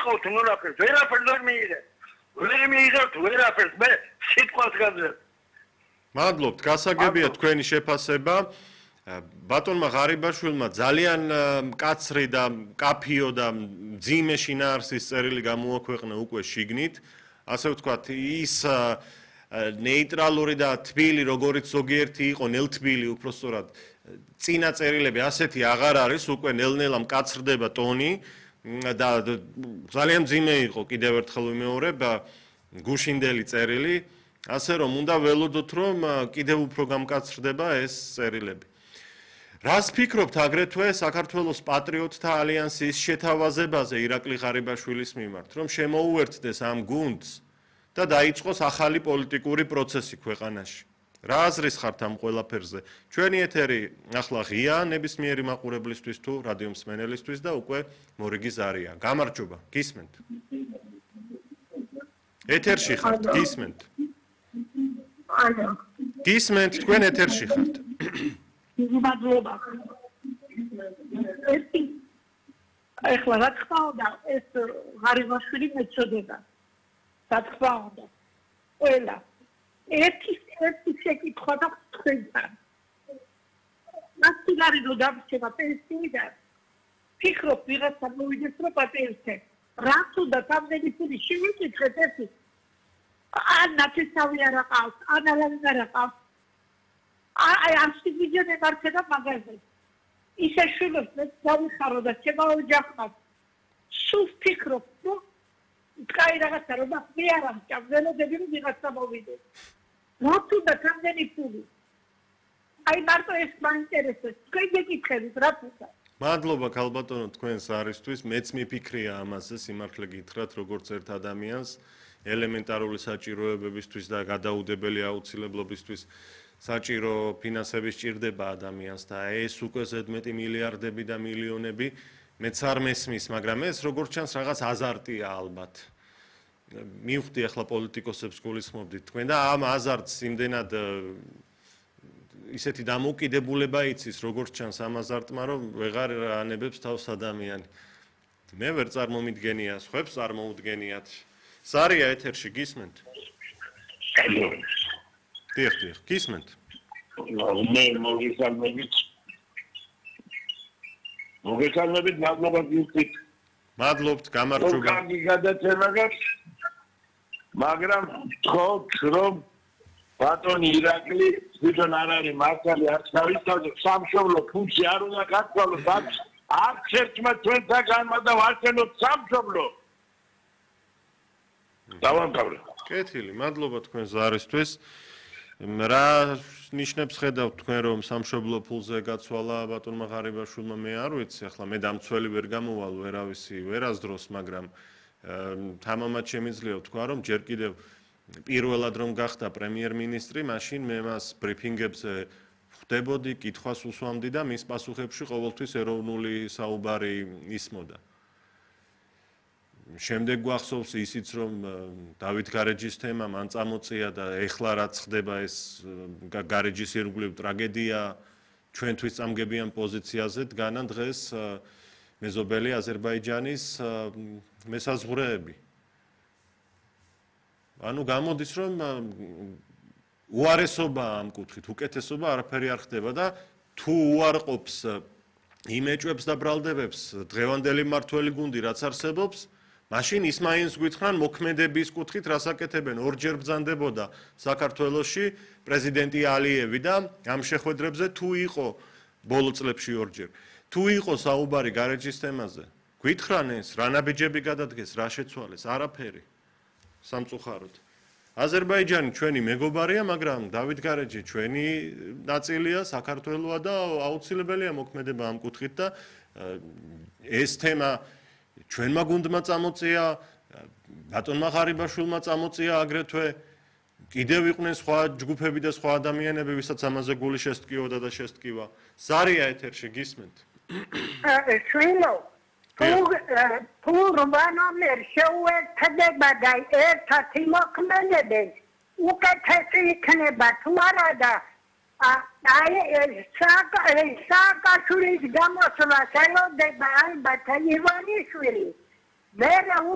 ვიყავთ მონაფერს, ვერაფერს ვერ მიიღეთ. ვერ მიიღებთ ვერაფერს, მე სიტყვას გაძლევ. მადლობთ, გასაგებია თქვენი შეფასება. ბატონმა ღარიბაშვილმა ძალიან მკაცრი და მკაფიო და მძიმე შინაარსის წერილი გამოაქვეყნა უკვე შიგნით. ასე ვთქვათ, ის ნეიტრალური და თბილი, როგორც ზოგიერთი იყო, ნელთბილი, უпростоრად წინა წერილები ასეთი აღარ არის, უკვე ნელ-ნელა მკაცრდება ტონი და ძალიან მძიმე იყო კიდევ ერთხელ ვიმეორებ გუშინდელი წერილი, ასე რომ უნდა ველოდოთ, რომ კიდევ უფრო გამკაცრდება ეს წერილები. რას ფიქრობთ აგრეთვე საქართველოს პატრიოტთა ალიანსის შეთავაზებაზე ირაკლი ღარიბაშვილის მიმართ, რომ შემოუერთდეს ამ გუნდს და დაიწყოს ახალი პოლიტიკური პროცესი ქვეყანაში? რა აზრის ხართ ამ ყველაფერზე? ჩვენი ეთერი ახლა ღია ნებისმიერი მაყურებლისთვის თუ რადიო მსმენელისთვის და უკვე მორიგი ზარია. გამარჯობა, გისმენთ? ეთერში ხართ, გისმენთ? გისმენთ, თქვენ ეთერში ხართ. მადლობა. ეხლა რა თქმა უნდა, ეს ღარიბაშვილი მეწოდება. რა თქმა უნდა. ყველა ერთი შეკითხვა და თქვენთან. მასტიგარი რო დამრჩება პენსიიდან, ფიქრობ ვიღაცა მოვიდეს რომ პატეირთე. რაც უნდა თამდენი ფული შევიკითხეთ ერთი. ან ნაცისავი არ აყავს, ან ალანი არ აყავს. აი ამ სიგიჯენ ემართება მაგაზე. ისე შვილებს მე დავიხარო და ჩემო ოჯახს. სულ ფიქრობ რომ კაი რაღაცა რომ მე არ ამჭამ, ველოდები რომ ვიღაცა მოვიდეს. რაც უნდა თამდენი ფული. აი მარტო ეს მაინტერესებს. თქვენ გეკითხებით რა თქმა. მადლობა ქალბატონო თქვენს არისთვის, მეც მიფიქრია ამაზე, სიმართლე გითხრათ, როგორც ერთ ადამიანს, ელემენტარული საჭიროებებისთვის და გადაუდებელი აუცილებლობისთვის საჭირო ფინანსები სჭირდება ადამიანს და ეს უკვე ზედმეტი მილიარდები და მილიონები მეც არ მესმის, მაგრამ ეს როგორც ჩანს რაღაც აზარტია ალბათ. მივხვდი ახლა პოლიტიკოსებს გულისხმობდით თქვენ და ამ აზარტს იმდენად ისეთი დამოუკიდებულება იცის, როგორც ჩანს ამ აზარტმა, რომ ვეღარ ანებებს თავს ადამიანი. მე ვერ წარმომიდგენია, სხვებს წარმოუდგენიათ. ზარია ეთერში გისმენთ? დიახ, გისმენთ? მე მოგესალმებით, მადლობა გიხდით. მადლობთ, გამარჯობა. კარგი გადაცემა გაქვს, მაგრამ თქოთ, რომ ბატონი ირაკლი თვითონ არ არის მართალი, არც თავისთავად სამშობლო ფუნქცია არ უნდა გათვალოს, არც ერთმა თქვენთაგანმა და ვარჩენოთ სამშობლო. დავამთავრე. კეთილი, მადლობა თქვენ ზარისთვის. რა ნიშნებს ხედავთ თქვენ რომ სამშობლო ფულზე გაცვალა ბატონმა ღარიბაშვილმა, მე არ ვიცი, ახლა მე დამცველი ვერ გამოვალ, ვერავისი ვერასდროს, მაგრამ თამამად შემიძლია ვთქვა, რომ ჯერ კიდევ პირველად რომ გახდა პრემიერ-მინისტრი, მაშინ მე მას ბრიფინგებზე ხვდებოდი, კითხვას უსვამდი და მის პასუხებში ყოველთვის ეროვნული საუბარი ისმოდა. შემდეგ გვახსოვს ისიც, რომ დავით გარეჯის თემა მან წამოწია და ეხლა რაც ხდება ეს გარეჯის ირგვლივ ტრაგედია ჩვენთვის წამგებიან პოზიციაზე დგანან დღეს მეზობელი აზერბაიჯანის მესაზღვრეები. ანუ გამოდის, რომ უარესობა ამ კუთხით, უკეთესობა არაფერი არ ხდება და თუ უარყოფს იმეჭვებს და ბრალდებებს დღევანდელი მმართველი გუნდი რაც არსებობს, მაშინ ის მაინც გვითხრან მოქმედების კუთხით რას აკეთებენ. ორჯერ ბრძანდებოდა საქართველოში პრეზიდენტი ალიევი და ამ შეხვედრებზე თუ იყო ბოლო წლებში ორჯერ. თუ იყო საუბარი გარეჯის თემაზე, გვითხრან ეს რა ნაბიჯები გადადგეს, რა შეცვალეს, არაფერი. სამწუხაროდ. აზერბაიჯანი ჩვენი მეგობარია, მაგრამ დავით გარეჯი ჩვენი ნაწილია, საქართველოა და აუცილებელია მოქმედება ამ კუთხით და ეს თემა ჩვენმა გუნდმა წამოწია, ბატონმა ღარიბაშვილმა წამოწია აგრეთვე, კიდევ იყვნენ სხვა ჯგუფები და სხვა ადამიანები, ვისაც ამაზე გული შესტკიოდა და შესტკივა. ზარია ეთერში გისმენთ? შვილო, თუ რომანომერ შეუერთდება და ერთად იმოქმედებენ, უკეთესი იქნება, თუ არა და სააკაშვილის გამოსვლა ელოდება ალბათ ივანიშვილი. მერე